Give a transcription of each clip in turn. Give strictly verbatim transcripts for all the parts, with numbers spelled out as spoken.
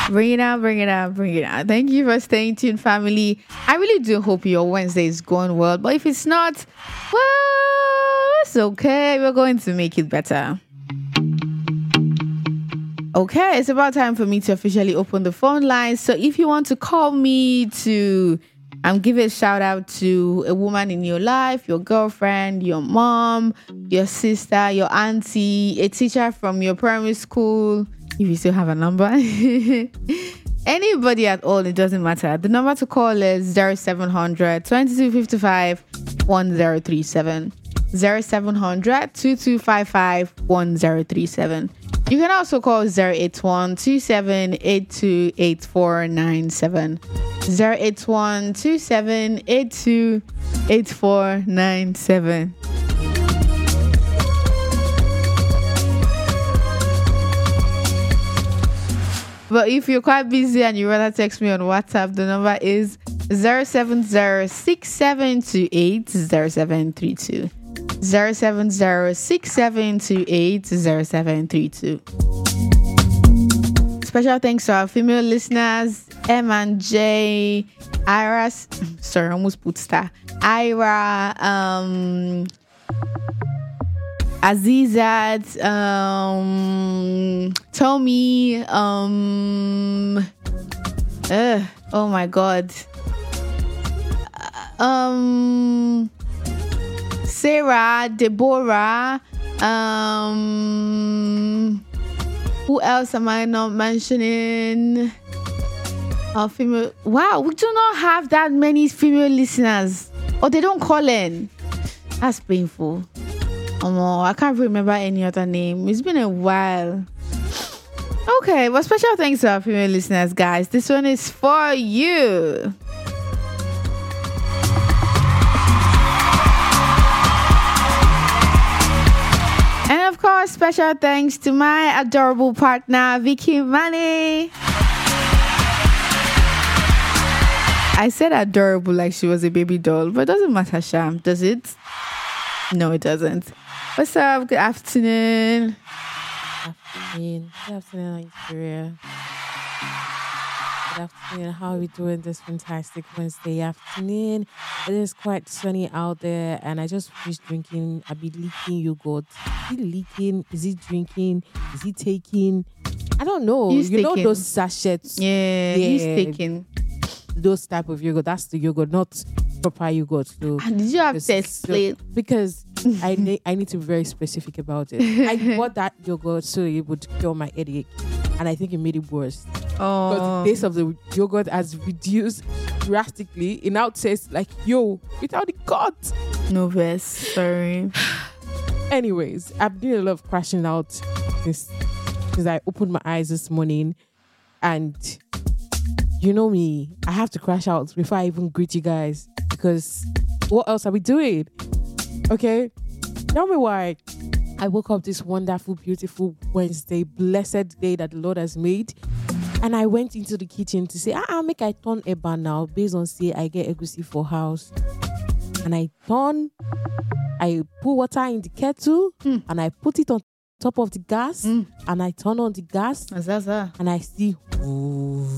Bring it out, bring it out, bring it out. Thank you for staying tuned, family. I really do hope your Wednesday is going well. But if it's not, well, it's okay. We're going to make it better. Okay, it's about time for me to officially open the phone lines. So if you want to call me to um, give a shout out to a woman in your life, your girlfriend, your mom, your sister, your auntie, a teacher from your primary school, if you still have a number, anybody at all, it doesn't matter. The number to call is zero seven hundred, twenty-two fifty-five, ten thirty-seven. zero seven hundred, twenty-two fifty-five, ten thirty-seven. You can also call zero eight one, two seven eight two, eight four nine seven. zero eight one, two seven eight two, eight four nine seven. But if you're quite busy and you rather text me on WhatsApp, the number is zero seven zero, six seven two eight, zero seven three two. zero seven zero, six seven two eight, zero seven three two. Special thanks to our female listeners, M and J, Ira, sorry, I almost put star, Ira, um, Azizat, um, Tommy, um, uh, oh my God, um, Sarah, Deborah, um, who else am I not mentioning? Our female. Wow, we do not have that many female listeners. Or they don't call in. That's painful. Um, I can't remember any other name. It's been a while. Okay, well, special thanks to our female listeners, guys. This one is for you. And of course, special thanks to my adorable partner, Vicky Money. I said adorable like she was a baby doll, but it doesn't matter, Sham, does it? No, it doesn't. What's up? Good afternoon. Good afternoon. Good afternoon, Nigeria. Good afternoon. How are we doing this fantastic Wednesday afternoon? It is quite sunny out there, and I just finished drinking. I've been leaking yogurt. Is he leaking? Is he drinking? Is he taking? I don't know. He's you taking. know those sachets? Yeah, Yeah. he's taking. Those type of yogurt. That's the yogurt, not proper yogurt. So And did you have Because- to explain? because I need I need to be very specific about it. I bought that yogurt so it would cure my headache, and I think it made it worse. Because Oh, the taste of the yogurt has reduced drastically. It now tastes like yo without the gut. no verse. Sorry. Anyways, I've been doing a lot of crashing out since since I opened my eyes this morning, and you know me, I have to crash out before I even greet you guys, because what else are we doing? Okay, tell me why. I woke up this wonderful, beautiful Wednesday, blessed day that the Lord has made. And I went into the kitchen to say, ah, ah make I turn eba now, based on say I get egusi for house. And I turn, I put water in the kettle, Mm. and I put it on top of the gas, Mm. and I turn on the gas, Azaza. and I see, ooh,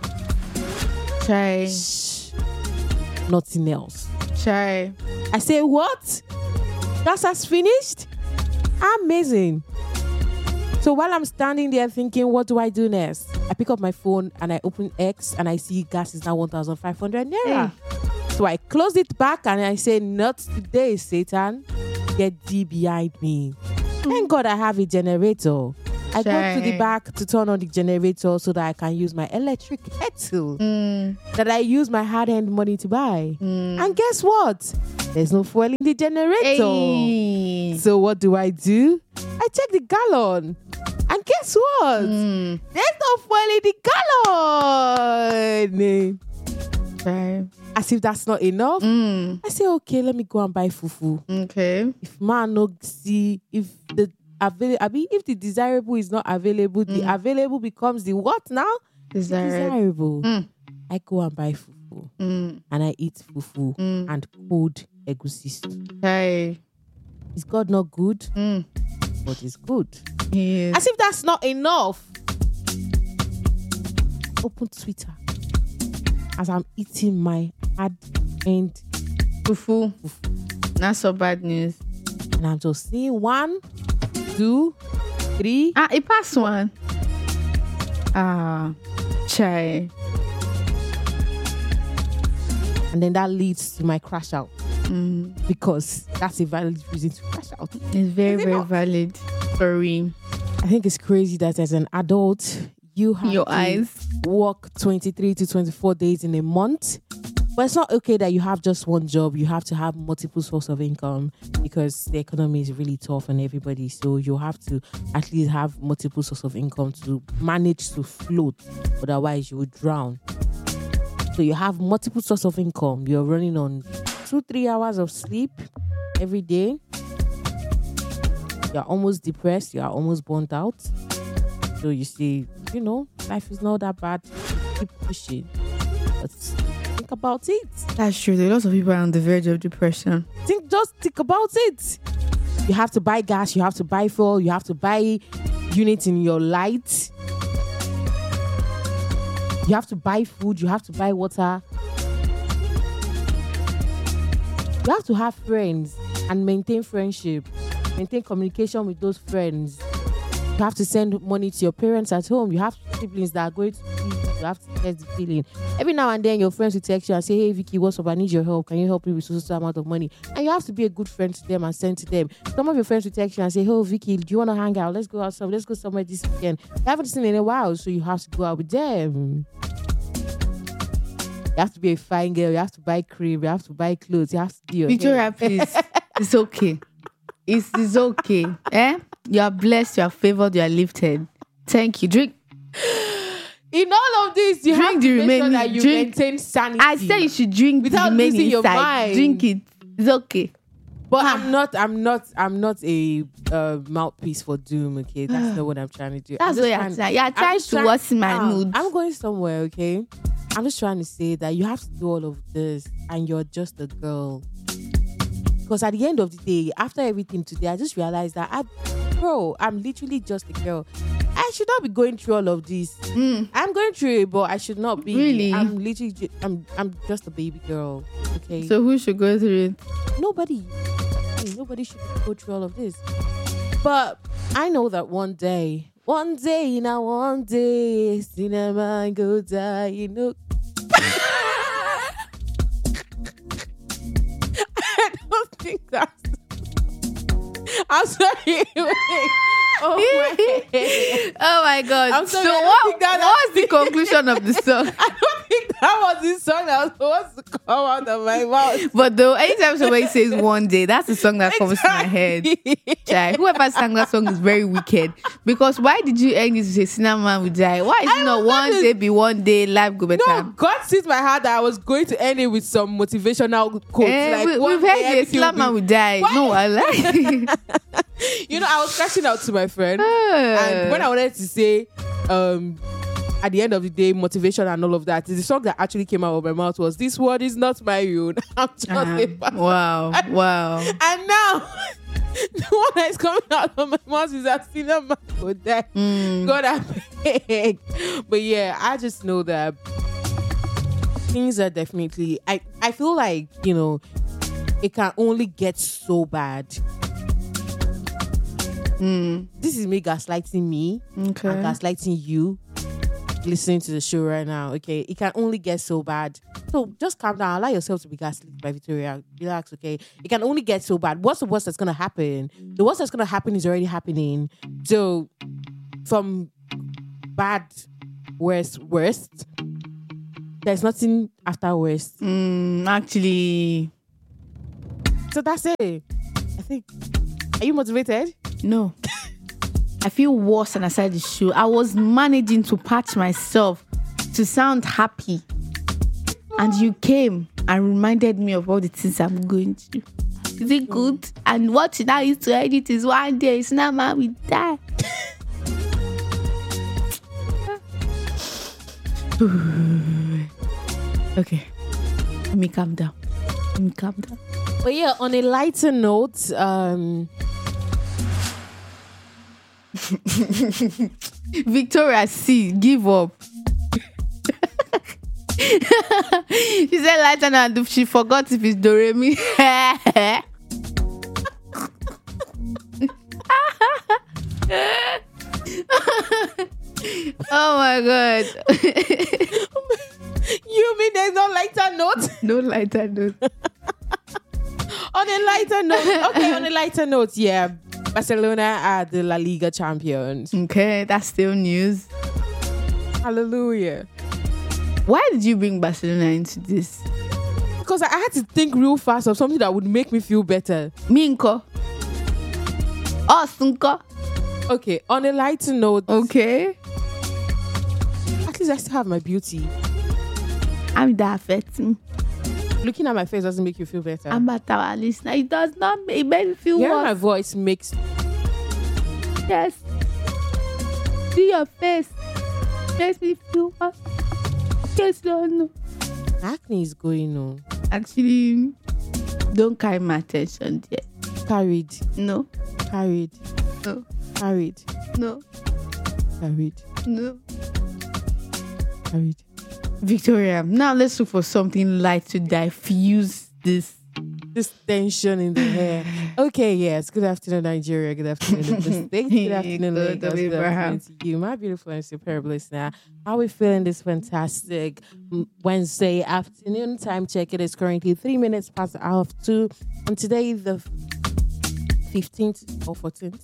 Try. shh, nothing else. Try. I say, what? Gas has finished? Amazing. So while I'm standing there thinking, what do I do next? I pick up my phone and I open X and I see gas is now one thousand five hundred naira. So I close it back and I say, not today, Satan. Get thee behind me. Thank God I have a generator. I go to the Sure. back to turn on the generator so that I can use my electric kettle Mm, that I use my hard-earned money to buy. mm. And guess what? There's no fuel in the generator. Hey. So what do I do? I check the gallon. And guess what? Mm. There's no fuel in the gallon. Try. As if that's not enough. Mm. I say, okay, let me go and buy fufu. Okay. If man no see, if the available, I mean, if the desirable is not available, the Mm. available becomes the what now? Desire. Desirable. Mm. I go and buy fufu. Mm. And I eat fufu Mm. and cold egusi stew. Try. Is God not good? Mm. But it's good. Yes. As if that's not enough. open Twitter as I'm eating my hard end Fufu. That's so bad news. and I'm just seeing one, two, three. Ah, it passed one. Ah, chai. And then that leads to my crash out. Mm. Because that's a valid reason to crash out. It's very, Is it very not? valid. For real. I think it's crazy that as an adult, you have Your to eyes. work twenty-three to twenty-four days in a month. But it's not okay that you have just one job. You have to have multiple sources of income because the economy is really tough on everybody. So you have to at least have multiple sources of income to manage to float. Otherwise, you would drown. So you have multiple sources of income. You're running on two, three hours of sleep every day. You're almost depressed. You're almost burnt out. So you see, you know, life is not that bad. Keep pushing. But think about it. That's true. There are lots of people on the verge of depression. Think, just think about it. You have to buy gas. You have to buy fuel. You have to buy units in your light. You have to buy food. You have to buy water. You have to have friends and maintain friendship. Maintain communication with those friends. You have to send money to your parents at home. You have siblings that are going to see you. You have to test the feeling. Every now and then, your friends will text you and say, hey, Vicky, what's up? I need your help. Can you help me with so so amount of money? And you have to be a good friend to them and send to them. Some of your friends will text you and say, hey, Vicky, do you want to hang out? Let's go outside. Let's go somewhere this weekend. You haven't seen in a while, so you have to go out with them. You have to be a fine girl. You have to buy cream. You have to buy clothes. You have to do your Victoria, hair. please. It's okay. It's, it's okay. Eh? You are blessed. You are favored. You are lifted. Thank you. Drink. In all of this, you Drink have the to make sure remaining- that you drink- maintain sanity. I say you should drink Without the remaining losing your inside. mind. Drink it. It's okay. But I'm not, I'm not, I'm not a uh, mouthpiece for doom. Okay, that's not what I'm trying to do. I'm That's just what you're trying- trying. You're I'm trying just to worsen my Ah, mood. I'm going somewhere. Okay, I'm just trying to say that you have to do all of this, and you're just a girl. Because at the end of the day, after everything today, I just realized that I, bro, I'm literally just a girl. I should not be going through all of this. Mm. I'm going through it, but I should not be. Really? I'm literally, ju- I'm, I'm just a baby girl. Okay. So who should go through it? Nobody. Hey, nobody should go through all of this. But I know that one day, one day, now one day, cinema go die, you know. I don't think that's. I'm sorry. Oh my. Oh my God. I'm sorry, so I don't what, think that- what was the conclusion of the song? I don't think that was the song that was supposed to come out of my mouth. But though, anytime somebody says one day, that's the song that comes to my head. Chai, whoever sang that song is very wicked. Because why did you end it to say Cinnamon will die? Why is I it not was one not- day be one day, life go better? No, God sees my heart that I was going to end it with some motivational quote. Eh, like, we, one we've day heard the everything will Cinnamon be- will die. Why? No, I like. You know, I was crashing out to my friend. And when I wanted to say, um, at the end of the day, motivation and all of that, the song that actually came out of my mouth was, this word is not my own. I'm just Uh-huh. a bastard. Wow, wow. And now, the one that is coming out of my mouth is a cinema for that. Mm. God, I beg. But yeah, I just know that things are definitely, I, I feel like, you know, it can only get so bad. Mm. This is me gaslighting me. Okay. I'm gaslighting you listening to the show right now. Okay, it can only get so bad. So just calm down. Allow yourself to be gaslit by Victoria. Relax, okay? It can only get so bad. What's the worst that's gonna happen? The worst that's gonna happen is already happening. So from bad, worst, worst, there's nothing after worst. Mm, actually, So that's it. I think. Are you motivated? no. I feel worse than I started the show. I was managing to patch myself to sound happy. And you came and reminded me of all the things I'm going through. Is it good? And what you now used to edit is one day. It's not man, we die. Okay. Let me calm down. Let me calm down. But yeah, on a lighter note, um, Victoria C, give up. She said lighter and she forgot if it's Doremi. Oh my god. You mean there's no lighter note? No lighter note. On a lighter note, okay, on a lighter note, yeah, Barcelona are the La Liga champions. Okay, that's still news. Hallelujah. Why did you bring Barcelona into this? Because I had to think real fast of something that would make me feel better. Minko. Us, Nko. Okay, on a lighter note, Okay. at least I still have my beauty. I'm that affecting. Looking at my face doesn't make you feel better. I'm a tower listener. It does not make, it made me feel Hearing my worse. voice makes... Yes. See your face. Makes me feel worse. Yes, no, no. Acne is going on. Actually, don't carry my attention yet. Carried. No, Carried. no, Carried. no, Carried. no. Carried. Victoria, now let's look for something light to diffuse this. This tension in the hair. Okay, yes. Good afternoon, Nigeria. Good afternoon, the States. Good afternoon, Good Lagos. Good Abraham. afternoon to you, my beautiful and superb listener. How are we feeling this fantastic Wednesday afternoon? Time check. It is currently three minutes past the hour of two. And today, the fifteenth or fourteenth.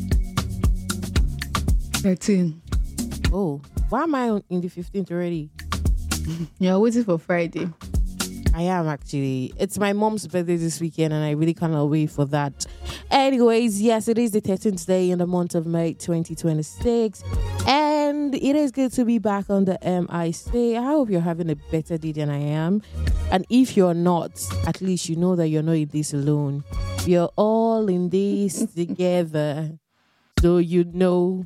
thirteen. Oh, why am I on- in the fifteenth already? You're waiting for Friday. I am actually. It's my mom's birthday this weekend, and I really cannot wait for that. Anyways, yes, it is the thirteenth day in the month of May twenty twenty-six, and it is good to be back on the M I C. I hope you're having a better day than I am. And if you're not, at least you know that you're not in this alone. We're all in this together. So you know,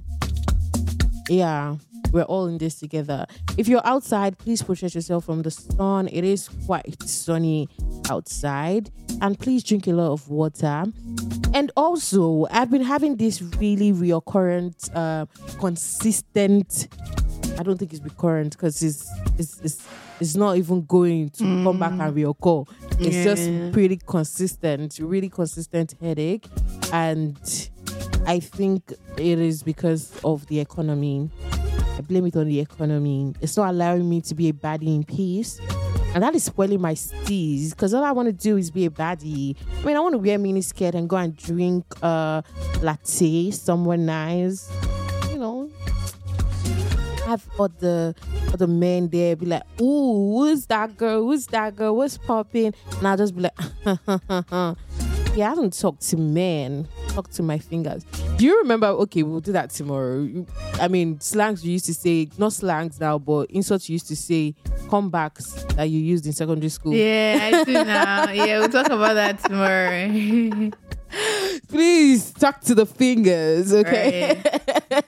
yeah. We're all in this together. If you're outside, please protect yourself from the sun. It is quite sunny outside. And please drink a lot of water. And also, I've been having this really recurrent, uh, consistent... I don't think it's recurrent because it's, it's, it's, it's not even going to mm. come back and reoccur. It's yeah. just pretty consistent, really consistent headache. And I think it is because of the economy. I blame it on the economy. It's not allowing me to be a baddie in peace. And that is spoiling my steez. Because all I want to do is be a baddie. I mean, I want to wear a mini skirt and go and drink a uh, latte somewhere nice. You know. Have other, other men there be like, ooh, who's that girl? Who's that girl? What's popping? And I'll just be like, yeah, I don't talk to men. Talk to my fingers. Do you remember? Okay, we'll do that tomorrow. I mean, slangs you used to say, not slangs now, but insults you used to say, comebacks that you used in secondary school. Yeah, I do now. Yeah, we'll talk about that tomorrow. Please talk to the fingers, okay? Right.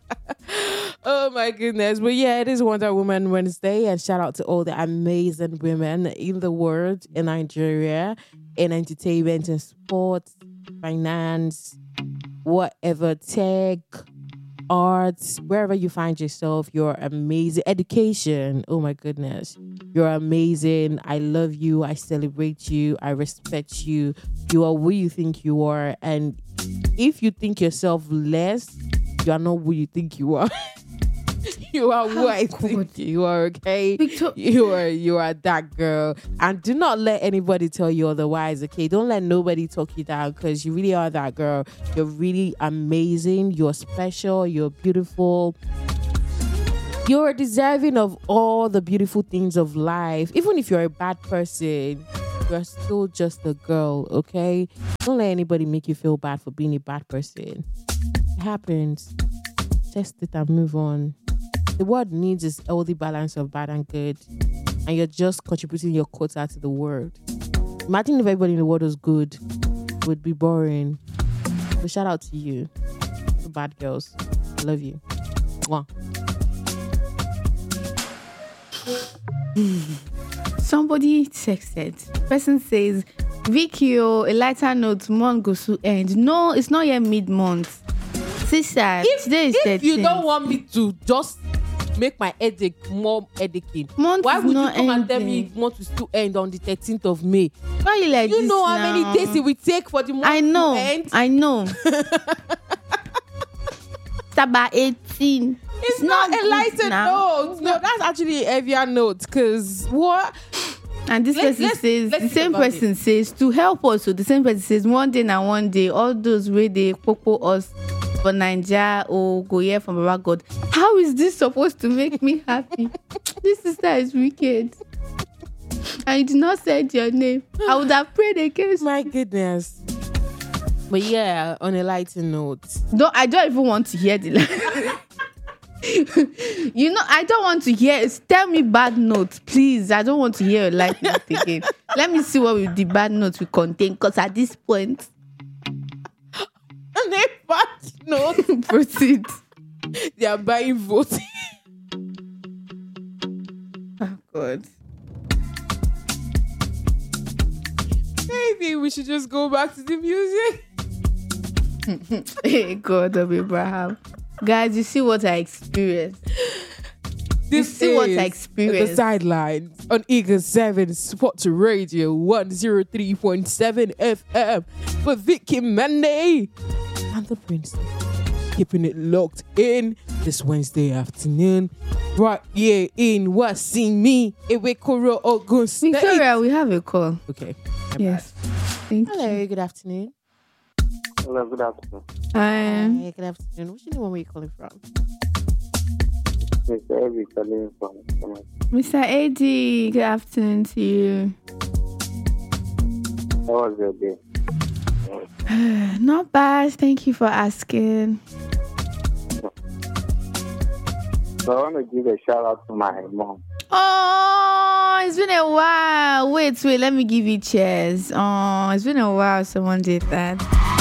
Oh my goodness. But yeah, it is Wonder Woman Wednesday, and shout out to all the amazing women in the world, in Nigeria, in entertainment and sports, finance, whatever, tech, arts, wherever you find yourself. You're amazing. Education, oh my goodness, you're amazing. I love you. I celebrate you. I respect you. You are who you think you are. And if you think yourself less, you are not who you think you are. You are who I think you are, okay? Victor- you are you are that girl. And do not let anybody tell you otherwise, okay? Don't let nobody talk you down, because you really are that girl. You're really amazing. You're special. You're beautiful. You're deserving of all the beautiful things of life. Even if you're a bad person, you're still just a girl, okay? Don't let anybody make you feel bad for being a bad person. It happens. Test it and move on. The world needs this healthy balance of bad and good, and you're just contributing your quota to the world. Imagine if everybody in the world was good. It would be boring. So shout out to you, the bad girls. I love you. Mwah. Somebody texted. Person says, Vicky, oh, a lighter note, month goes to end. No, it's not yet mid-month. Sister, If, today is if thirteen. you don't want me to just make my headache more headaching. Month Why is would you not come and tell me ending. you want to still end on the thirteenth of May? Why you like You this know how now? many days it will take for the month I know. to end? I know. It's about eighteen. It's, not, good a lighter now. note. No, that's actually a heavier note. Because what? And this Let's- person let's- says, let's the think same about person says, to help us. So the same person says, one day now, one day, all those way they popo us for Nigeria or go here from Baba God. How is this supposed to make me happy? This sister is wicked. And you did not say your name. I would have prayed against. My goodness. But yeah, on a lighter note. Don't I don't even want to hear the line. You know, I don't want to hear. Tell me bad notes, please. I don't want to hear a light note again. Let me see what will the bad notes will contain. Because at this point, On a bad note, proceed. they are buying votes. Oh God. Maybe we should just go back to the music. Hey God of Abraham. Guys, you see what I experienced. This see what I is experienced. The Sidelines on Eagle seven Sports Radio one oh three point seven F M with Vicky Monday and the Princess. Keeping it locked in this Wednesday afternoon. Right here in Wasimi, Ewekoro, Ogun State. Victoria, we have a call. Okay. Yes. Thank you. Hello, good afternoon. Hello, good afternoon. Um, Hi, good afternoon. What's your name? Where are you calling from? Mister Evie calling from from- Mister A D, good afternoon to you. How was your day? Not bad. Thank you for asking. So I want to give a shout out to my mom. Oh, it's been a while. Wait, wait, let me give you cheers. Oh, it's been a while someone did that.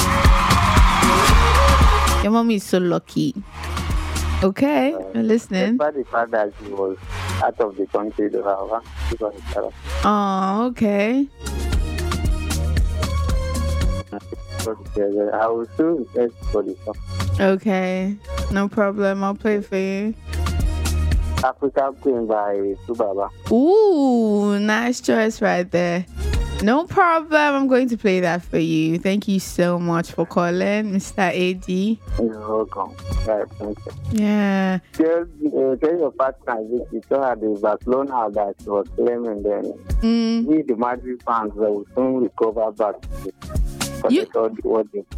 Your mommy is so lucky. Okay, you're listening. Despite the fact that she was out of the country, though, I want to give her a shout out. Oh, okay. Okay, I will still request for the song. Okay, no problem. I'll play for you. Africa Queen by Subaba. Ooh, nice choice right there. No problem. I'm going to play that for you. Thank you so much for calling, Mister A D. You're welcome. Right, thank you. Yeah. Tell, uh, tell your partner that you saw her the Barcelona that she was claiming then. Mm. We, the Madrid fans, will soon recover back. Because You- they thought what they